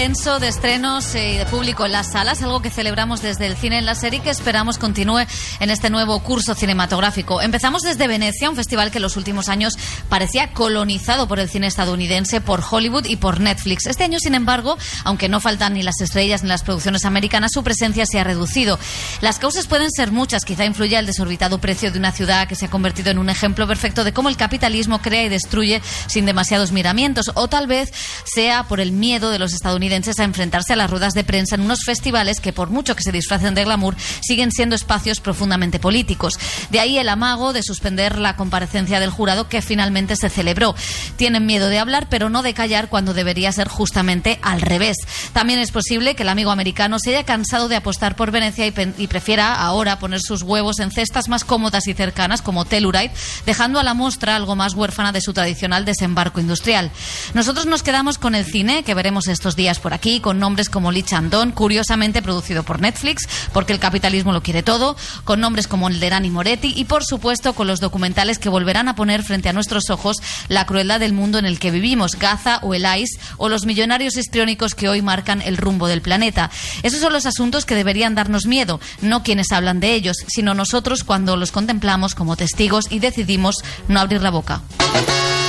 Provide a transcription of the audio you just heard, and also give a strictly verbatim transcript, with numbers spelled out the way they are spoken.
Intenso de estrenos y de público en las salas, algo que celebramos desde el Cine en la Serie y que esperamos continúe en este nuevo curso cinematográfico. Empezamos desde Venecia, un festival que en los últimos años parecía colonizado por el cine estadounidense, por Hollywood y por Netflix. Este año, sin embargo, aunque no faltan ni las estrellas ni las producciones americanas, su presencia se ha reducido. Las causas pueden ser muchas. Quizá influya el desorbitado precio de una ciudad que se ha convertido en un ejemplo perfecto de cómo el capitalismo crea y destruye sin demasiados miramientos, o tal vez sea por el miedo de los estadounidenses a enfrentarse a las ruedas de prensa en unos festivales que, por mucho que se disfracen de glamour, siguen siendo espacios profundamente políticos. De ahí el amago de suspender la comparecencia del jurado, que finalmente se celebró. Tienen miedo de hablar, pero no de callar, cuando debería ser justamente al revés. También es posible que el amigo americano se haya cansado de apostar por Venecia y, y prefiera ahora poner sus huevos en cestas más cómodas y cercanas, como Telluride, dejando a la muestra algo más huérfana de su tradicional desembarco industrial. Nosotros nos quedamos con el cine, que veremos estos días por aquí, con nombres como Lee Chang-dong, curiosamente producido por Netflix, porque el capitalismo lo quiere todo, con nombres como el de Nanni Moretti y, por supuesto, con los documentales que volverán a poner frente a nuestros ojos la crueldad del mundo en el que vivimos, Gaza o el I C E, o los millonarios histriónicos que hoy marcan el rumbo del planeta. Esos son los asuntos que deberían darnos miedo, no quienes hablan de ellos, sino nosotros cuando los contemplamos como testigos y decidimos no abrir la boca.